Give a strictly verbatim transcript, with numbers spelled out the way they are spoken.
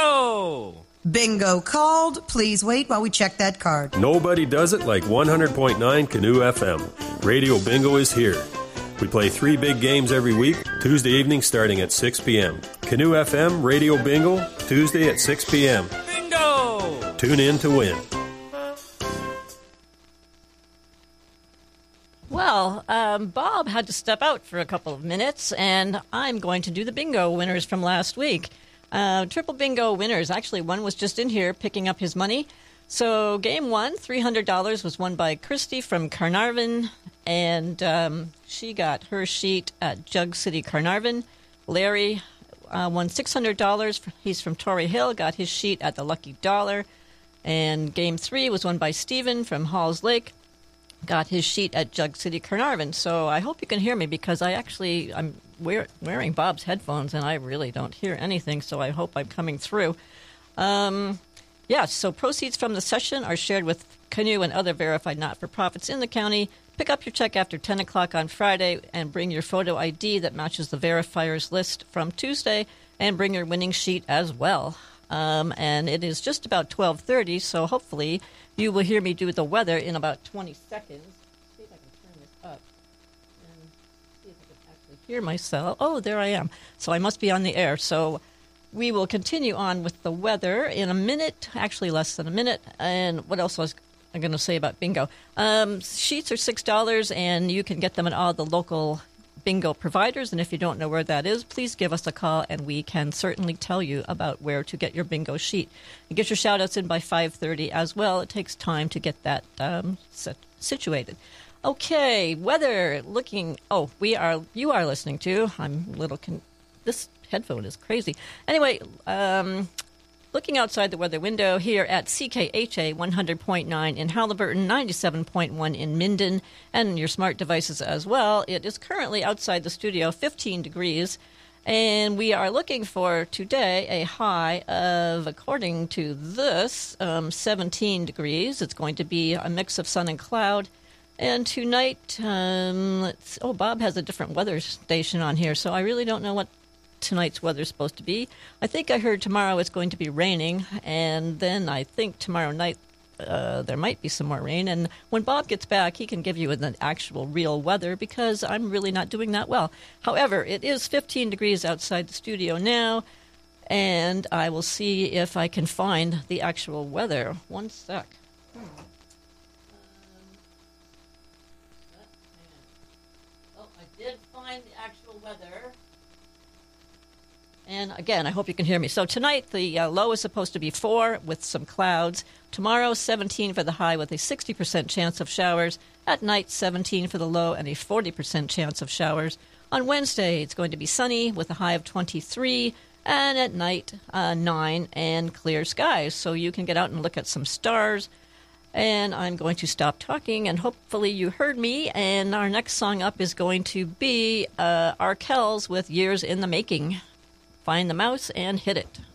Bingo! Bingo called. Please wait while we check that card. Nobody does it like one hundred point nine Canoe F M. Radio Bingo is here. We play three big games every week, Tuesday evening starting at six p.m. Canoe F M Radio Bingo, Tuesday at six p.m. Bingo! Tune in to win. Well, um, Bob had to step out for a couple of minutes, and I'm going to do the bingo winners from last week. Uh, triple bingo winners. Actually, one was just in here picking up his money. So game one, three hundred dollars was won by Christy from Carnarvon, and um, she got her sheet at Jug City, Carnarvon. Larry uh, won six hundred dollars. He's from Torrey Hill, got his sheet at the Lucky Dollar. And game three was won by Stephen from Halls Lake, got his sheet at Jug City, Carnarvon. So I hope you can hear me because I actually, I'm wear, wearing Bob's headphones and I really don't hear anything, so I hope I'm coming through. Um, yeah, so proceeds from the session are shared with Canoe and other verified not-for-profits in the county. Pick up your check after ten o'clock on Friday and bring your photo I D that matches the verifiers list from Tuesday, and bring your winning sheet as well. Um, and it is just about twelve thirty, so hopefully you will hear me do the weather in about twenty seconds. See if I can turn this up and see if I can actually hear myself. Oh, there I am. So I must be on the air. So we will continue on with the weather in a minute, actually less than a minute. And what else was I going to say about bingo? Um, sheets are six dollars, and you can get them at all the local bingo providers. And if you don't know where that is, please give us a call, and we can certainly tell you about where to get your bingo sheet. And get your shout-outs in by five thirty as well. It takes time to get that um, set, situated. Okay, weather looking... Oh, we are. You are listening to... I'm a little... Con- this headphone is crazy. Anyway, um... looking outside the weather window here at C K H A one hundred point nine in Halliburton, ninety-seven point one in Minden, and your smart devices as well. It is currently outside the studio fifteen degrees, and we are looking for today a high of, according to this, um, seventeen degrees. It's going to be a mix of sun and cloud. And tonight, um, let's, oh, Bob has a different weather station on here, so I really don't know what tonight's weather is supposed to be. I think I heard tomorrow it's going to be raining, and then I think tomorrow night uh, there might be some more rain. And when Bob gets back, he can give you an actual real weather, because I'm really not doing that well. However, it is fifteen degrees outside the studio now, and I will see if I can find the actual weather. One sec. Hmm. Oh, I did find the actual weather. And again, I hope you can hear me. So tonight, the uh, low is supposed to be four with some clouds. Tomorrow, seventeen for the high with a sixty percent chance of showers. At night, seventeen for the low and a forty percent chance of showers. On Wednesday, it's going to be sunny with a high of twenty-three. And at night, uh, nine and clear skies. So you can get out and look at some stars. And I'm going to stop talking, and hopefully you heard me. And our next song up is going to be uh, Arkells with Years in the Making. Find the mouse and hit it.